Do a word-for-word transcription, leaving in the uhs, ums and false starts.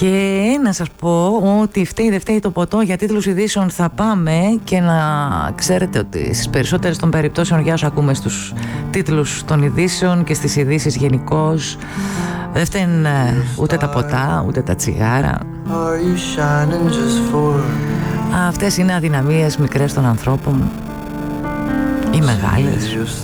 Και να σας πω ότι φταίει δεν φταίει το ποτό, για τίτλους ειδήσεων θα πάμε, και να ξέρετε ότι στις περισσότερες των περιπτώσεων, για όσο ακούμε στους τίτλους των ειδήσεων και στις ειδήσεις γενικώς, δεν φταίνουν ούτε τα ποτά ούτε τα τσιγάρα. Αυτές είναι αδυναμίες μικρές των ανθρώπων ή μεγάλες.